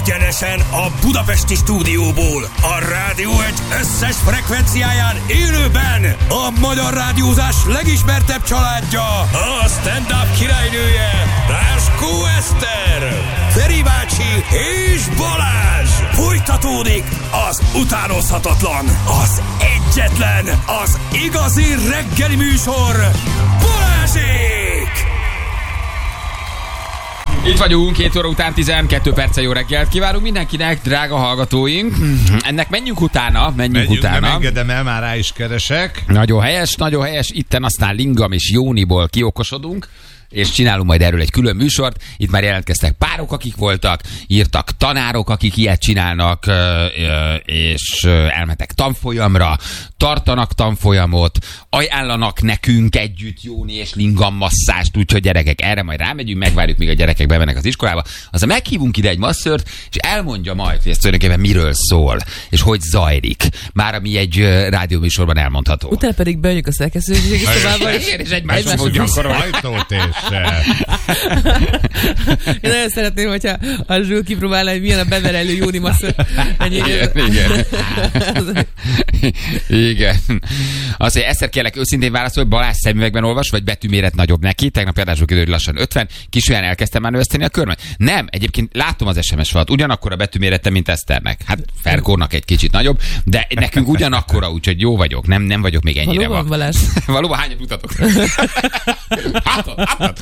Egyenesen a budapesti stúdióból, a Rádió Egy összes frekvenciáján élőben a magyar rádiózás legismertebb családja, a stand-up királynője, Ráskó Eszter, Feri bácsi és Balázs. Folytatódik az utánozhatatlan, az egyetlen, az igazi reggeli műsor, Balázsék! Itt vagyunk, 2 óra után 12 perccel jó reggelt kívánunk mindenkinek, drága hallgatóink. Ennek menjünk utána. Nem engedem el, már rá is keresek. Nagyon helyes. Itten aztán Lingam és Jóniból kiokosodunk, és csinálunk majd erről egy külön műsort. Itt már jelentkeztek párok, akik voltak, írtak tanárok, akik ilyet csinálnak, és elmentek tanfolyamra, tartanak tanfolyamot, ajánlanak nekünk együtt Jóni és Lingam masszást, úgyhogy gyerekek, erre majd rámegyünk, megvárjuk, míg a gyerekek bemennek az iskolába. Aztán meghívunk ide egy masszört, és elmondja majd, hogy ez tulajdonképpen miről szól, és hogy zajlik. Már ami egy rádióműsorban elmondható. Utána pedig bejönjük a szerkesztőségi szobába, és egymásra fogjuk Én nagyon szeretném, hogyha a Zsül kipróbálna, hogy milyen a beverelő Jóni masször. Igen. Azt, hogy Eszter, kérlek őszintén válaszol, hogy Balázs szemüvegben olvas, vagy betűméret nagyobb neki. Tegnap például kiderült, lassan 50. Kis olyan elkezdtem már növeszteni a körmet. Nem, egyébként látom az SMS falat. Ugyanakkor a betűmérete, mint Eszternek. Hát Ferkónak egy kicsit nagyobb, de nekünk ugyanakkora, úgyhogy jó vagyok. Nem vagyok még ennyire. Valóban, Balázs? Valóban hányat mutatok? Hátad.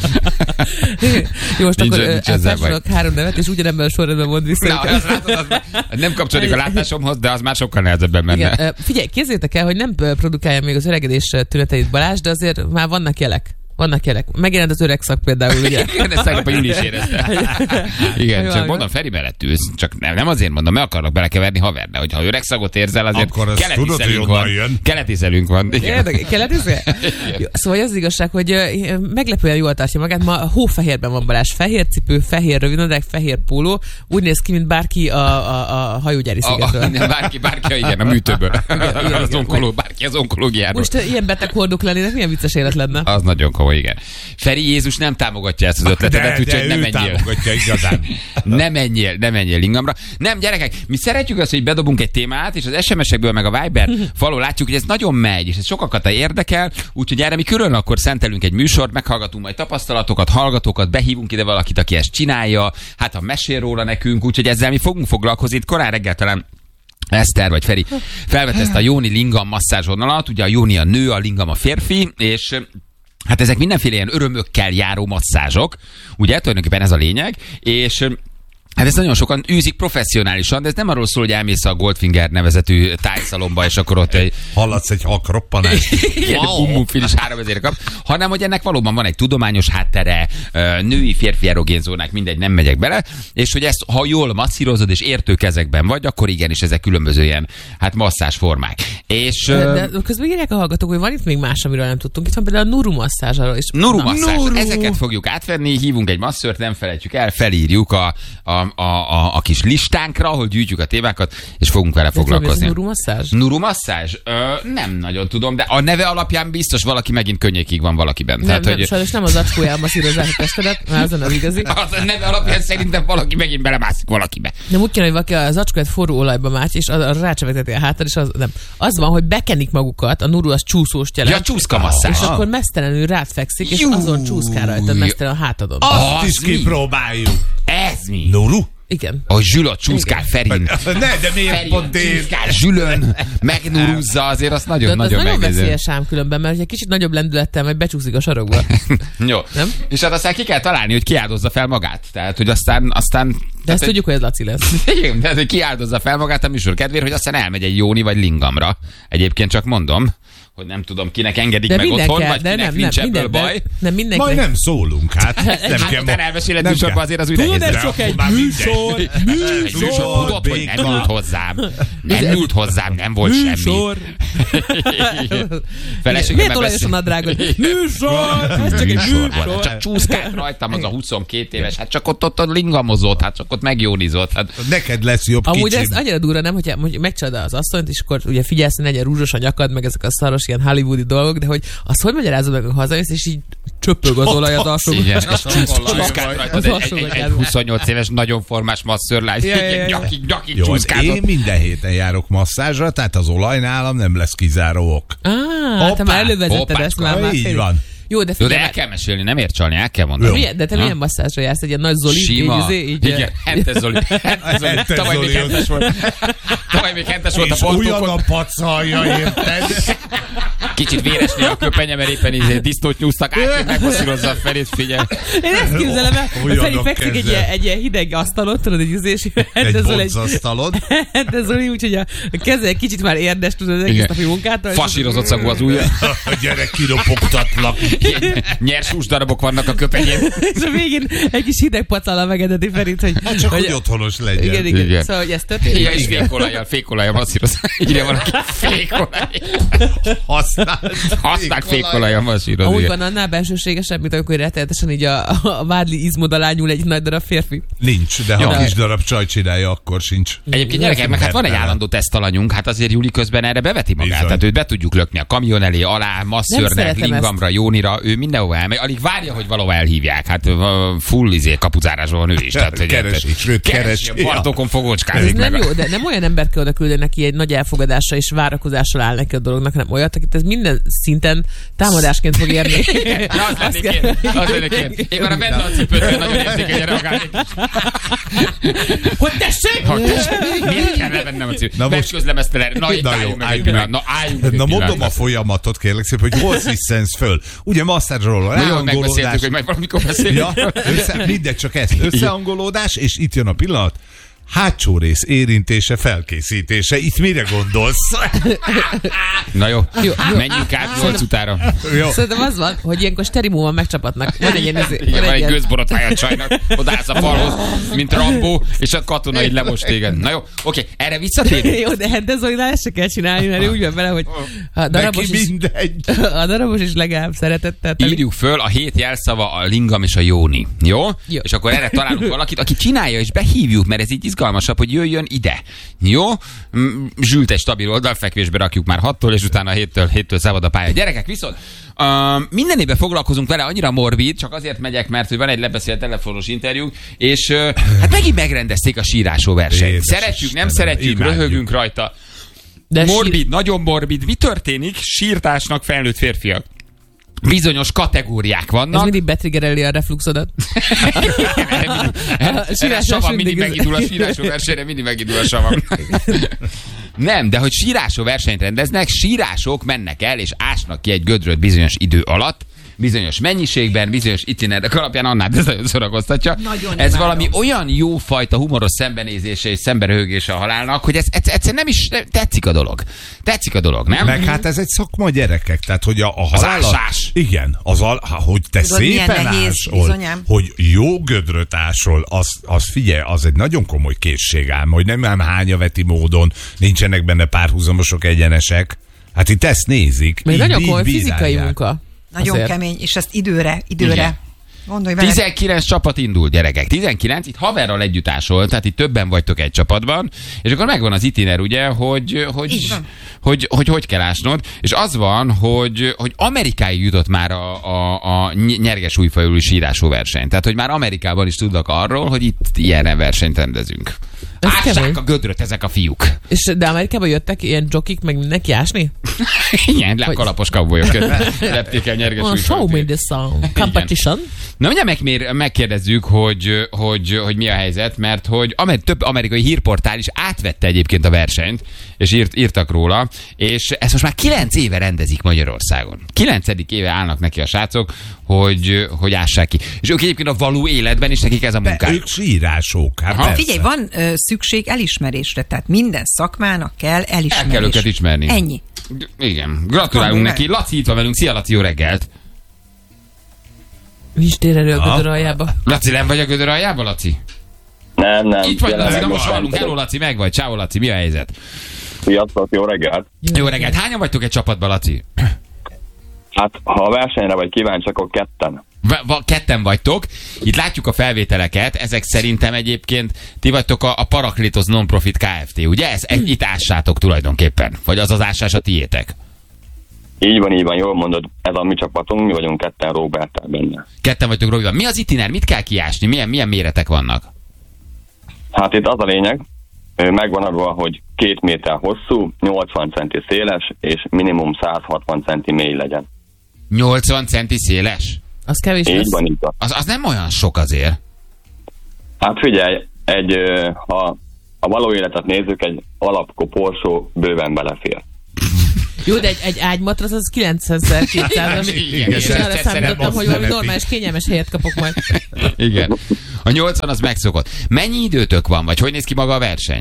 Jó, most nincs, akkor elfelsorolok 3 nevet, és ugyanebben a sorrendben mond vissza. Na, az nem kapcsolódik a látásomhoz, de az már sokkal nehezebben menne. Igen. Figyelj, képzeljétek el, hogy nem produkálja még az öregedés tüneteit Balázs, de azért már vannak jelek. Megjelent az öreg szak például, ugye? Igen, ezt tegnap a Júli is érezte. Igen, csak mondom, Feri mellett ülsz. Csak nem azért mondom, meg akarnak belekeverni haverbe, hogy ha öreg szagot érzel, azért keletizelünk van. Keletizel? Szóval az igazság, hogy meglepően jól tartja magát. Ma hófehérben van Balázs. Fehér cipő, fehér rövidnadrág, fehér póló. Úgy néz ki, mint bárki a hajógyári szigetről. Bárki, igen, a műtőből. Bárki az onkológiáról. Most ilyen beteg hordók lennének, milyen vicces élet lenne. Az nagyon komoly, igen. Feri Jézus nem támogatja ezt az ötletet, úgyhogy nem menjél. Támogatja igazán. nem menjél Lingamra. Nem, gyerekek, mi szeretjük azt, hogy bedobunk egy témát, és az SMS-ekből meg a Viber falon látjuk, hogy ez nagyon megy, és ez sokakat érdekel, úgyhogy erre mi külön akkor szentelünk egy műsort, meghallgatunk majd tapasztalatokat, hallgatókat, behívunk ide valakit, aki ezt csinálja, hát ha mesél róla nekünk, úgyhogy ezzel mi fogunk foglalkozni. Itt korán reggel talán Eszter vagy Feri felvett ezt a Jóni Lingam masszázs vonalat, ugye a Jóni a nő, a Lingam a férfi, és hát ezek mindenféle ilyen örömökkel járó masszázsok, ugye, tulajdonképpen ez a lényeg, és hát ezt nagyon sokan űzik professzionálisan, de ez nem arról szól, hogy elmész a Goldfinger nevezetű tájszalomba, és akkor ott hallatsz egy hakroppanást. Igen, bum-bum-fin is 3000 kap, hanem hogy ennek valóban van egy tudományos háttere, női, férfi erogén zónák, mindegy, nem megyek bele, és hogy ezt, ha jól masszírozod és értő kezekben vagy, akkor igenis ezek különböző ilyen, hát masszázsformák. És, de közben írják a hallgatók, hogy van itt még más, amiről nem tudtunk. Itt van például a Nuru masszázs arról is. Nuru masszázs, ezeket fogjuk átvenni, hívunk egy masszört, nem felejtjük el, felírjuk a kis listánkra, ahol gyűjtjük a témákat, és fogunk vele foglalkozni. Nuru masszázs? Nuru masszázs? Nem nagyon tudom, de a neve alapján biztos valaki megint könnyékig van valakiben. Nem, sajnos nem az acskóján masszírozzák a testedet, már azon az igazi. A neve alapján szerintem valaki megint belemászik valakibe. Nem úgy kéne, hogy valaki az acskóját forró olajba mács, és rácsevegteti a hátad, és az van, hogy bekenik magukat, a Nuru az csúszóst jelent. Ja, csúszka masszázs. És akkor mesztelenül rád fekszik, és azon csúszkál rajtad mesztelen a hátadon. Azt is kipróbáljuk. Ez mi? Nuru? Igen. A Zsülot csúszkál Ferin. Ne, de miért pont én? Csúszkál Zsülön, megnuruzza, azért azt nagyon megnézem. megnézem. Nagyon veszélyes ám különben, mert egy kicsit nagyobb lendülettel majd becsúszik a sarokba. Jó. Nem? És hát aztán ki kell találni, hogy kiáldozza fel magát. Tehát, hogy aztán de ezt tudjuk, hogy ez Laci lesz. Igen, tehát, hogy kiáldozza fel magát a műsor kedvéért, hogy aztán elmegy egy Jóni vagy Lingamra. Egyébként csak mondom, hogy nem tudom, kinek engedik meg otthon, vagy kinek nincs ebből baj. Majd nem szólunk, hát. Hát utána elmeséled műsorban azért az ügyes. Tudod, ez csak egy műsor. Tudod, hogy nem ült hozzám. Nem ült hozzám, nem volt semmi. Miért olajos a nadrágod? Műsor! Ez csak egy műsor. Csak csúszkált rajtam az a 22 éves. Hát csak ott lingamozott, hát csak ott megjónizott. Neked lesz jobb kicsim. Amúgy ez annyira durva, nem, hogy megcsinálod az asszonyt, és akkor ugye figyelsz, hogy legyen rúzsos a nyakad, meg ezek a szaros ilyen hollywoodi dolgok, de hogy azt hogy magyarázod meg, hogy hazajössz, és így csöpög az olaj az alsógatyán. Igen, csúszkát rajtad egy 28 éves, nagyon formás masszörlány. Nyakig Jó, csúszkázott. én minden héten járok masszázsra, tehát az olaj nálam nem lesz kizáró ok. Te már elővezetted ezt már. Így van. Jó, de Jó, de el kell mesélni, nem ért csalni, el kell mondani. De te milyen masszázsra jársz? Egy ilyen nagy Zoli? Sima. Így, igen, Hentes Zoli. Tavaly még hentes volt. Tavaly még hentes volt a És olyan partokon. a pacalja, érted? Kicsit véresné a köpenye, mert éppen disznót nyúztak át, hogy megmasszírozza a felét, figyelj. Én ezt képzelem el, hogy Feri fekszik egy ilyen hideg asztalon, tudod, egy Egy boncasztalon. Hentes Zoli, úgyhogy a keze egy kicsit már érdes, tudod, az egész napi munkától. Fasírozott szagú az ujja. A gyerek kiropogtatlak. Nyers húsdarabok vannak a köpenyén. És a végén egy kis hideg pacallal megedeti Ferit, hogy... Hát csak, hogy otthonos legyen. Igen. Szóval, hogy ez történik. Ja, és fékolajjal masszírozza. Írja valaki, fékolaj. Használt fékolajjal masszírozza. Amúgy van annál bensőségesebb, mint amikor rettenetesen így a vádli izmod alá nyúl egy nagy darab férfi. Nincs, de ha kis darab csaj csinálja, akkor sincs. Egyébként gyerekek, meg hát van egy állandó tesztalanyunk, hát azért Júli közben erre beveti magát. Bizony. Tehát őt be tudjuk lökni a kamion elé, alá, masszörnek, szeretem Lingamra, Jónira, ő mindenhova elmegy. Alig várja, hogy valahova elhívják. Hát full kapucárásban van ő is. Tehát, hogy Keresi, sőt, keresi. A partokon Ez fogócskázik nem meg. jó, de nem olyan ember kell oda küldeni, neki egy nagy elfogadással és várakozással áll neki a dolognak, hanem olyat, akit ez minden szinten támadásként fog érni. Az lennék én. Én már a benne a cipőtől nagyon érzékenyen reagálnék. Hogy tessék? Miért kell levennem a cipőt? Na most- Megközlem ezt el. Na, itt álljunk meg egy pillanat. Na, álljunk meg egy Na mondom pillanat. a folyamatot, kérlek szépen, hogy hol sziszensz föl. Ugye masszázsról, Na jól megbeszéltük, ráhangolódás. hogy majd valamikor beszélünk. Ja, mindegy, csak ez. Összehangolódás, és itt jön a pillanat. Hátsó rész érintése, felkészítése. Itt mire gondolsz? Na jó, Jó. menjünk át 8 utára. Jó. Szerintem az van, hogy ilyenkor sterimóban megcsapatnak. Van egy ilyen... Igen, van egy gőzborotája a csajnak, odaállsz a falhoz, mint Rambo, és a katona így lemost téged. Na jó, oké, erre visszatérünk. Jó, de Hentes Zolinál ezt se kell csinálni, mert ő úgy van vele, hogy a darabos, Neki is, mindegy. a darabos is legalább szeretettel telik. Írjuk föl a 7 jelszava a Lingam és a Jóni. Jó? Jó. És akkor erre találunk valakit, aki csinálja, és behívjuk, mert ez így izgalmasabb, hogy jöjjön ide. Jó? Zsült egy stabil oldalfekvésbe rakjuk már 6-tól, és utána 7-től szabad a pálya. Gyerekek, viszont minden évben foglalkozunk vele, annyira morbid, csak azért megyek, mert hogy van egy lebeszélt telefonos interjúnk, és hát megint megrendezték a sírásó versenyt. Jézus Szeretjük, nem Istenem, szeretjük, imádjuk. röhögünk rajta. De Morbid, nagyon morbid. Mi történik? Sírtásnak felnőtt férfiak. Bizonyos kategóriák Ez vannak. mindig betriggereli a refluxodat. Erre savam mindig megindul a sírásó versenyre, mindig megindul a savam. Nem, de hogy sírásó versenyt rendeznek, sírások mennek el és ásnak ki egy gödröt bizonyos idő alatt, bizonyos mennyiségben, bizonyos itinerek alapján, annál ez nagyon szórakoztatja. Nagyon ez imádom. valami olyan jó fajta humoros szembenézése és szemberöhögése a halálnak, hogy ez egyszerűen nem is tetszik a dolog. Tetszik a dolog, nem? Meg hát ez egy szakma, gyerekek, tehát hogy a halál... ásás. Igen, hogy te Tudod, milyen szépen nehéz, ásol, bizonyám. hogy jó gödröt ásol, az figyelj, az egy nagyon komoly készség ám, hogy nem hányaveti módon, nincsenek benne párhuzamosok, egyenesek. Hát itt ezt nézik. Még így- nagyon így komoly fizikai bírálják. munka. Nagyon Azért. kemény, és ezt időre. Igen. Gondolj vele. 19 csapat indul, gyerekek. 19, itt haverral együtt ásol, tehát itt többen vagytok egy csapatban, és akkor megvan az itiner, ugye, Így van. hogy kell ásnod, és az van, hogy Amerikáig jutott már a nyerges újfajúi sírásó verseny. Tehát, hogy már Amerikában is tudnak arról, hogy itt ilyen versenyt rendezünk. Ez Ássák kemény. a gödröt ezek a fiúk. És de Amerikában jöttek ilyen jokik, meg mindenki ásni? Ilyen kalapos kavbolyok lepték el nyerges Oh, show me újfajút. this song. Competition. Na, ugye megkérdezzük, hogy mi a helyzet, mert hogy több amerikai hírportál is átvette egyébként a versenyt, és írtak róla, és ezt most már 9 éve rendezik Magyarországon. 9. éve állnak neki a srácok, hogy ássák ki. És ők egyébként a való életben is nekik ez a munkájuk. Ők sírások, hát Aha. persze. Figyelj, van szükség elismerésre, tehát minden szakmának kell elismerés. El kell őket ismerni. Ennyi. Igen. Gratulálunk Gondolj neki. Laci itt van velünk. Szia, Laci, jó reggelt. Nincs térerő a gödör aljába. Laci, nem vagy a gödör aljába, Laci? Nem. Itt vagy, jelenleg Laci, na most van. hallunk. Hello, Laci, meg vagy. Ciao, Laci, mi a helyzet? Sziasztok, jó reggelt! Jó reggelt. Hányan vagytok egy csapatban, Laci? Hát, ha a versenyre vagy kíváncsi, akkor ketten. Ketten vagytok, itt látjuk a felvételeket, ezek szerintem egyébként ti vagytok a Paraklétos Non-Profit Kft. Ugye? Itt ássátok tulajdonképpen? Vagy az ásás a tiétek? Így van, jól mondod, ez a mi csapatunk, mi vagyunk ketten Róberttel benne. Ketten vagytok Robival. Mi az itiner? Mit kell kiásni? Milyen méretek vannak? Hát itt az a lényeg, megvan adva, hogy 2 méter hosszú, 80 centi széles, és minimum 160 centi mély legyen. 80 centi széles? Az kevés Így lesz. van, így van. Az nem olyan sok azért. Hát figyelj, ha a való életet nézzük, egy alapkoporsó bőven belefér. Jó, de egy ágymatrac az 9200, Igen, és igen. arra számítottam, hogy valami normális, kényelmes helyet kapok majd. Igen. A 80 az megszokott. Mennyi időtök van, vagy hogy néz ki maga a verseny?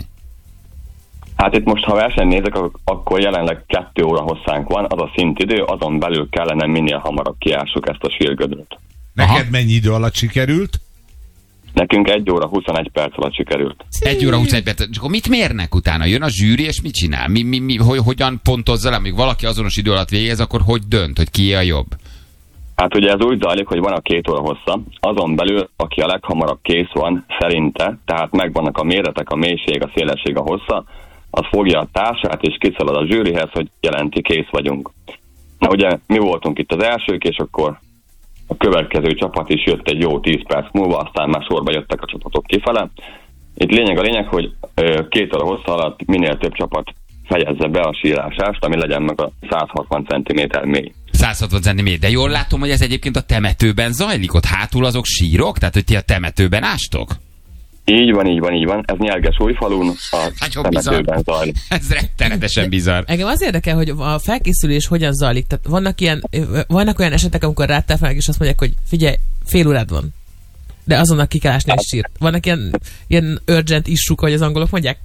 Hát itt most, ha versenyt nézek, akkor jelenleg 2 óra hosszánk van, az a szintidő, azon belül kellene minél hamarabb kiássuk ezt a sírgödröt. Neked mennyi idő alatt sikerült? Nekünk 1 óra 21 perc alatt sikerült. 1 óra 21 perc. És akkor mit mérnek utána? Jön a zsűri, és mit csinál? Hogyan pontozza le? Amíg valaki azonos idő alatt végez, akkor hogy dönt, hogy kié a jobb? Hát ugye ez úgy zajlik, hogy van a 2 óra hossza, azon belül, aki a leghamarabb kész van, szerinte, tehát megvannak a méretek, a mélység, a szélesség, a hossza, az fogja a társát, és kiszalad a zsűrihez, hogy jelenti, kész vagyunk. Na ugye mi voltunk itt az elsők, és akkor a következő csapat is jött egy jó 10 perc múlva, aztán már sorba jöttek a csapatok kifele. Itt lényeg a lényeg, hogy 2 óra hossza alatt minél több csapat fejezze be a sírásást, ami legyen meg a 160 cm mély. 160 cm, de jól látom, hogy ez egyébként a temetőben zajlik, ott hátul azok sírok, tehát hogy ti a temetőben ástok? Így van. Ez Nyerges-Újfalun a temetőben zajlik. Ez rettenetesen bizarr. Engem az érdekel, hogy a felkészülés hogyan zajlik. Tehát vannak olyan esetek, amikor rátáfolnak, és azt mondják, hogy figyelj, fél órád van. De azonnal ki kell ásni egy sírt. Vannak ilyen urgent issue, hogy az angolok mondják?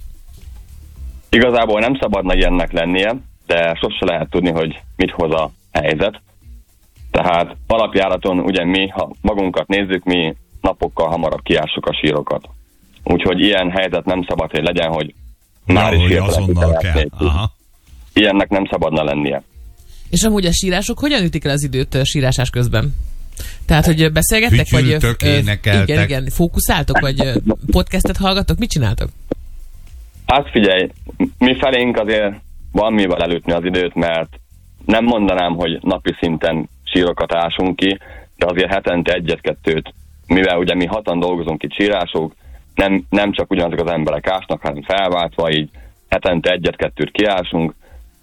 Igazából nem szabadna ilyennek lennie, de sose lehet tudni, hogy mit hoz a helyzet. Tehát alapjáraton ugye mi, ha magunkat nézzük, mi napokkal hamarabb kiássuk a sírokat. Úgyhogy ilyen helyzet nem szabad, hogy legyen, hogy már is azonnal kell. Ilyennek nem szabadna lennie. És amúgy a sírások hogyan ütik el az időt sírásás közben? Tehát, hogy beszélgettek, Fütyültök, vagy énekeltek. igen, fókuszáltok, vagy podcastet hallgatok? Mit csináltok? Hát figyelj, mi felénk azért van mivel elütni az időt, mert nem mondanám, hogy napi szinten sírokat ásunk ki, de azért hetente 1-2, mivel ugye mi 6-an dolgozunk itt sírások, nem csak ugyanazok az emberek ásnak, hanem felváltva, így hetente 1-2 kiásunk,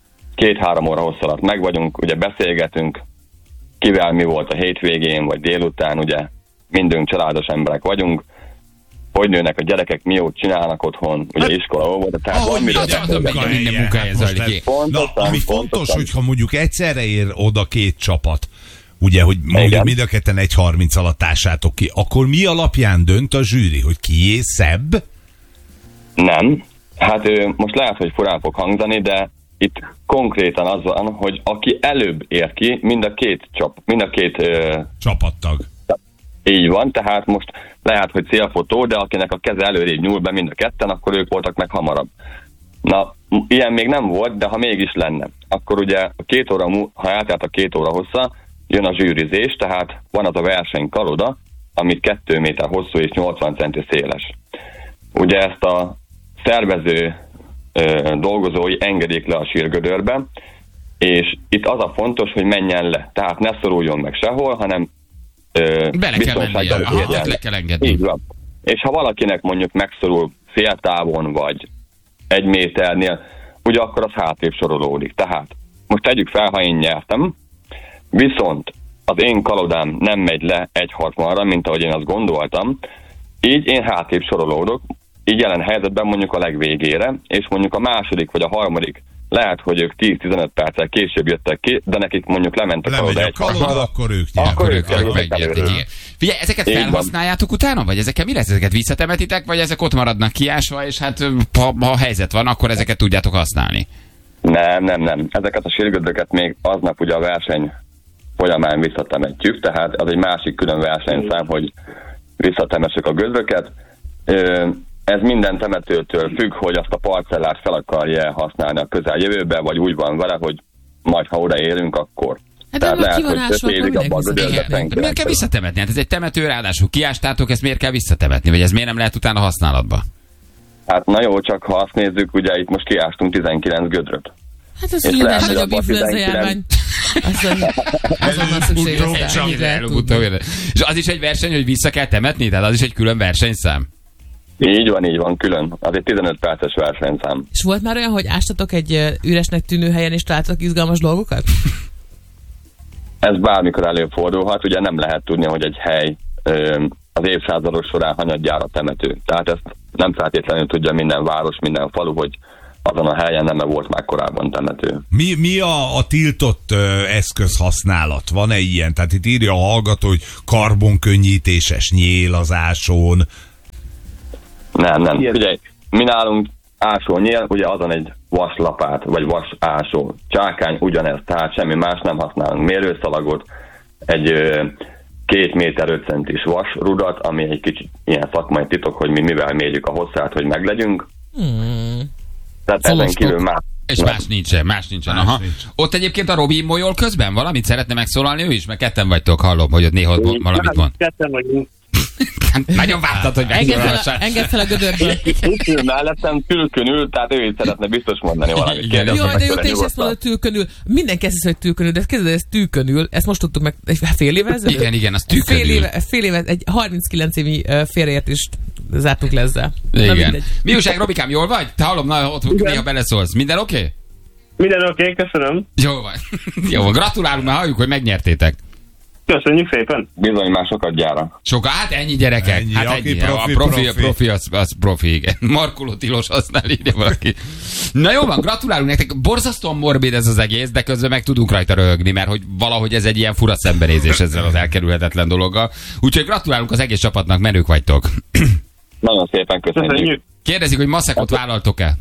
2-3 óra hossz alatt meg vagyunk, ugye beszélgetünk, kivel mi volt a hétvégén, vagy délután, ugye mindünk családos emberek vagyunk, hogy nőnek a gyerekek, mi jót csinálnak otthon, ugye iskola óvoda, tehát van miről beszélgetni. Minden munkája zajlik. Ami fontos, hogyha mondjuk egyszerre ér oda 2 csapat, ugye, hogy mondjuk mind a ketten 1:30 alatt ássátok ki, akkor mi alapján dönt a zsűri, hogy kié szebb? Nem. Hát most lehet, hogy furán fog hangzani, de itt konkrétan az van, hogy aki előbb ér ki, mind a két csapattag. Így van, tehát most lehet, hogy célfotó, de akinek a keze előrébb nyúl be mind a ketten, akkor ők voltak meg hamarabb. Na, ilyen még nem volt, de ha mégis lenne, akkor ugye a 2 óra, ha eltelt a 2 óra hossza, jön a zsűrizés, tehát van az a versenykaloda, ami 2 méter hosszú és 80 centi széles. Ugye ezt a szervező dolgozói engedik le a sírgödörbe, és itt az a fontos, hogy menjen le. Tehát ne szoruljon meg sehol, hanem bele kell mennie, le kell engedni. És ha valakinek mondjuk megszorul fél távon, vagy 1 méternél, ugye akkor az hátrébb sorolódik. Tehát most tegyük fel, ha én nyertem, viszont az én kalodám nem megy le 1:60-ra, mint ahogy én azt gondoltam, így én hátrébb sorolódok, így jelen helyzetben mondjuk a legvégére, és mondjuk a második vagy a harmadik lehet, hogy ők 10-15 perccel később jöttek ki, de nekik mondjuk lement a kaloda 1:60-ra, akkor ők megnyerték. Figyelj, ezeket felhasználjátok utána, vagy ezekkel mi lesz? Ezeket visszatemetitek, vagy ezek ott maradnak kiásva, és hát ha helyzet van, akkor ezeket tudjátok használni? Nem. Ezeket a sírgödröket még aznap ugye a verseny folyamán visszatemetjük, tehát az egy másik külön versenyszám, hogy visszatemessük a gödröket. Ez minden temetőtől függ, hogy azt a parcellát fel akarja használni a közeljövőbe, vagy úgy van vele, hogy majd ha odaérünk, akkor. Hát tehát lehet, hogy 5 évig abban a gödörbe. Miért kell visszatemetni? Hát ez egy temető, ráadásul kiástátok, ezt miért kell visszatemetni? Vagy ez miért nem lehet utána használatba? Hát na jó, csak ha azt nézzük, ugye itt most kiástunk 19 gödröt. Hát ez nyilván nagyobb influenza járvány. Azonnal szükséges. Előbb-utóbb. És az is egy verseny, hogy vissza kell temetni? Tehát az is egy külön versenyszám? Így van, külön. Az egy 15 perces versenyszám. És volt már olyan, hogy ástatok egy üresnek tűnő helyen, és találtatok izgalmas dolgokat? Ez bármikor előfordulhat, ugye nem lehet tudni, hogy egy hely az évszázadok során hanyadjára temető. Tehát ezt nem feltétlenül tudja minden város, minden falu, hogy azon a helyen nem volt már korábban temető. Mi a tiltott eszközhasználat? Van-e ilyen? Tehát itt írja a hallgató, hogy karbonkönnyítéses nyél az ásón. Nem. Ugye mi nálunk ásónyél, ugye azon egy vaslapát, vagy vasásó. Csákány ugyanez, tehát semmi más nem használunk. Mérőszalagot, egy 2 méter 5 centis vasrudat, ami egy kicsit ilyen szakmai titok, hogy mi mivel mérjük a hosszát, hogy meglegyünk. Tehát ezen kívül más. És más nincsen. Aha. Nincs. Ott egyébként a Robi molyol közben valamit szeretne megszólalni ő is, mert ketten vagytok, hallom, hogy ott néha valamit mond. Ketten vagyunk. Nagyon vártad, hogy megszólalhassál. Engedd fel a gödörből. Itt ül mellettem, tülkön, tehát ő is szeretne biztos mondani valamit. Jó, de jó, te is ezt mondod, tülkönül. Mindenki ezt hogy tülkönül, de kezded, ez tülkönül. Ezt most tudtuk meg fél éve ezelőtt? Igen, az tülkönül. Fél éve, egy 39 évi félreértést zártuk le ezzel. Igen. Mi újság, Robikám, jól vagy? Te hallom, ott néha beleszólsz. Minden oké? Minden oké, köszönöm. Jó van. Jó van, gratulálunk, mert halljuk, hogy megnyertétek. Köszönjük szépen. Bizony már sokat gyára. Hát ennyi gyerekek. Ennyi, hát aki ennyi. Profi az profi, igen. Markoló tilos használ, írja valaki. Na jó van, gratulálunk nektek. Borzasztóan morbid ez az egész, de közben meg tudunk rajta röhögni, mert hogy valahogy ez egy ilyen fura szembenézés ezzel az elkerülhetetlen dologgal. Úgyhogy gratulálunk az egész csapatnak, menők vagytok. Nagyon szépen köszönjük. Kérdezik, hogy maszekot vállaltok-e?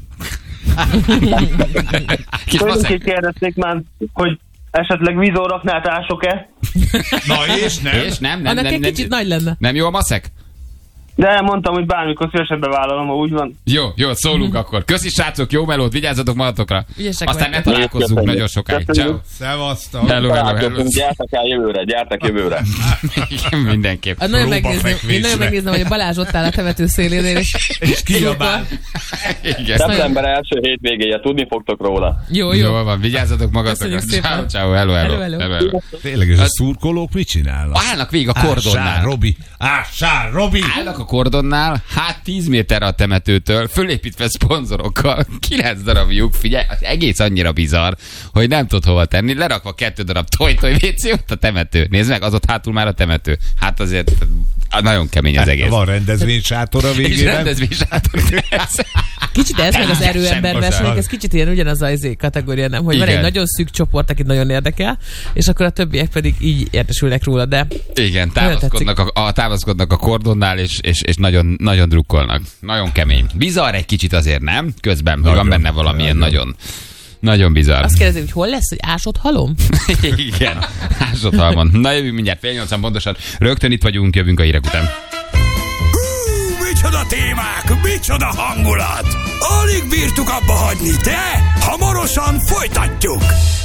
Kis maszek. Kérdezték már, hogy esetleg vízóraknát ások-e? Na és nem? És nem. Annak egy kicsit nagy lenne. Nem jó a maszek? De mondtam, hogy bármikor szívesen bevállalom, ha úgy van. Jó, szólunk akkor. Köszi srácok, jó melót, vigyázzatok magatokra. Ügyesek aztán ne vagytok. találkozzunk nagyon sokáig. Ciao. Szevasztok. Hello. Gyertek jövőre. Igen, mindenképp. Én nagyon megnézném, hogy a Balázs ott áll a temető szélénél, És kiabál. Igen. Szeptember első hétvégéje, tudni fogtok róla. Jó van, vigyázzatok magatokra. Köszönjük szépen. Ciao, hello. Tényleg, és a szurkolók mit csinálnak? Állnak végig a kordonnál. Robi. Állnak a kordonnál, 10 méterre a temetőtől, fölépítve szponzorokkal, 9 darab lyuk, figyelj, az egész annyira bizarr, hogy nem tudod hova tenni, lerakva 2 darab toj WC, ott a temető. Nézd meg, az ott hátul már a temető. Hát azért nagyon kemény az egész. Van rendezvénysátor a És végében. rendezvénysátor. Kicsit ez meg az erőember versenyek, ez kicsit ilyen ugyanaz az kategória, nem? Hogy igen. van egy nagyon szűk csoport, akit nagyon érdekel, és akkor a többiek pedig így értesülnek róla, de... Igen, támaszkodnak a kordonnál, és nagyon, nagyon drukkolnak. Nagyon kemény. Bizarr egy kicsit azért, nem? Közben, hogy van benne valamilyen nagyon bizarr. Azt kérdezi, hogy hol lesz, hogy ásott halom? Igen, ásott halom. Na jövünk mindjárt 7:30 pontosan. Rögtön itt vagyunk, jövünk a hírek után. Micsoda témák, micsoda hangulat! Alig bírtuk abba hagyni, de hamarosan folytatjuk!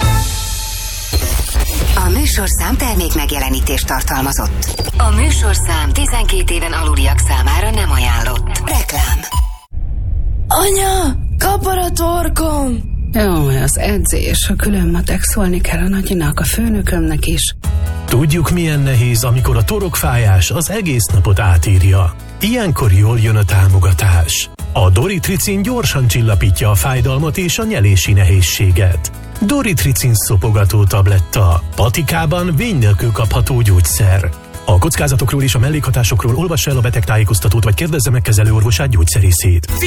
A műsorszám termék megjelenítést tartalmazott. A műsorszám 12 éven aluliak számára nem ajánlott. Reklám. Anya, kapar a torkom! Jó, az edzés, a külön matek, szólni kell a nagyinak, a főnökömnek is. Tudjuk, milyen nehéz, amikor a torokfájás az egész napot átírja. Ilyenkor jól jön a támogatás. A Doritricin gyorsan csillapítja a fájdalmat és a nyelési nehézséget. Doritricin szopogató tabletta. Patikában vény nélkül kapható gyógyszer. A kockázatokról és a mellékhatásokról olvassa el a betegtájékoztatót, vagy kérdezze meg kezelőorvosát, gyógyszerészét.